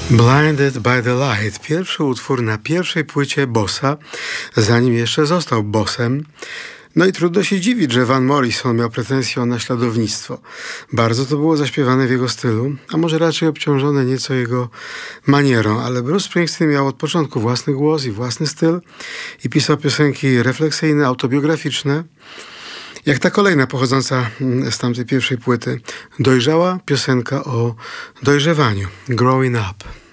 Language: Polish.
Blinded by the Light. Pierwszy utwór na pierwszej płycie Bossa, zanim jeszcze został bossem. No i trudno się dziwić, że Van Morrison miał pretensje o naśladownictwo. Bardzo to było zaśpiewane w jego stylu, a może raczej obciążone nieco jego manierą, ale Bruce Springsteen miał od początku własny głos i własny styl i pisał piosenki refleksyjne, autobiograficzne, jak ta kolejna pochodząca z tamtej pierwszej płyty. Dojrzała piosenka o dojrzewaniu. Growing Up.